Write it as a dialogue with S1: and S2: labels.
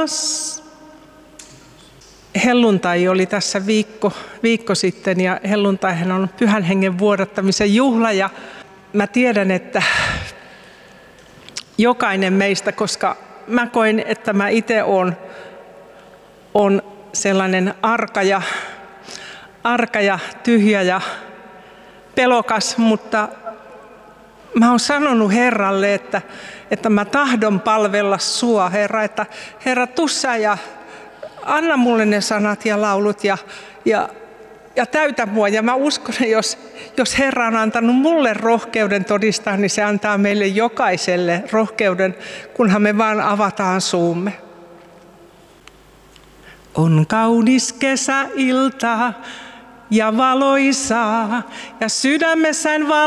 S1: taivas. Helluntai oli tässä viikko sitten ja helluntaihan on Pyhän Hengen vuodattamisen juhla ja mä tiedän, että jokainen meistä, koska mä koin, että mä itse on sellainen arka ja tyhjä ja pelokas, mutta mä oon sanonut Herralle, että mä tahdon palvella sua, Herra, että Herra, tuu sä ja anna mulle ne sanat ja laulut ja täytä mua. Ja mä uskon, että jos Herra on antanut mulle rohkeuden todistaa, niin se antaa meille jokaiselle rohkeuden, kunhan me vaan avataan suumme. On kaunis kesäilta ja valoisaa ja sydämessäni